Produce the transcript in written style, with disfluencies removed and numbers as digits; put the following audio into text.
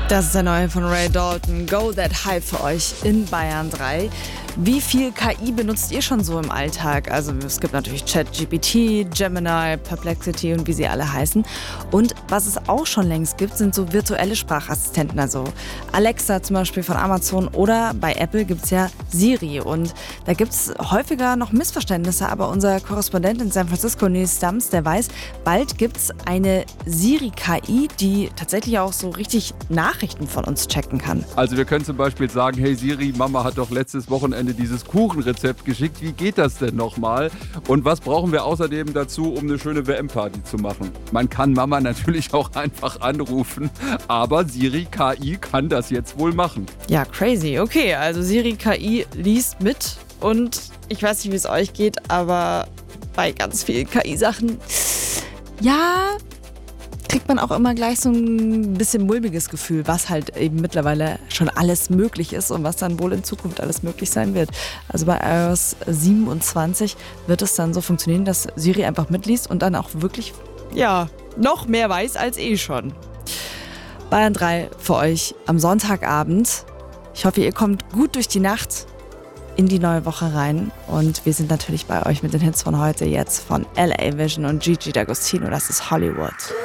Das ist der neue von Ray Dalton. Go That High für euch in Bayern 3. Wie viel KI benutzt ihr schon so im Alltag? Also es gibt natürlich ChatGPT, Gemini, Perplexity und wie sie alle heißen. Und was es auch schon längst gibt, sind so virtuelle Sprachassistenten. Also Alexa zum Beispiel von Amazon oder bei Apple gibt es ja Siri. Und da gibt es häufiger noch Missverständnisse. Aber unser Korrespondent in San Francisco, Neil Stumps, der weiß, bald gibt es eine Siri-KI, die tatsächlich auch so richtig Nachrichten von uns checken kann. Also wir können zum Beispiel sagen, hey Siri, Mama hat doch letztes Wochenende dieses Kuchenrezept geschickt. Wie geht das denn nochmal? Und was brauchen wir außerdem dazu, um eine schöne WM-Party zu machen? Man kann Mama natürlich auch einfach anrufen, aber Siri KI kann das jetzt wohl machen. Ja, crazy. Okay, also Siri KI liest mit und ich weiß nicht, wie es euch geht, aber bei ganz vielen KI-Sachen, ja, kriegt man auch immer gleich so ein bisschen mulmiges Gefühl, was halt eben mittlerweile schon alles möglich ist und was dann wohl in Zukunft alles möglich sein wird. Also bei iOS 27 wird es dann so funktionieren, dass Siri einfach mitliest und dann auch wirklich, ja, noch mehr weiß als eh schon. Bayern 3 für euch am Sonntagabend. Ich hoffe, ihr kommt gut durch die Nacht in die neue Woche rein und wir sind natürlich bei euch mit den Hits von heute jetzt von LA Vision und Gigi D'Agostino. Das ist Hollywood.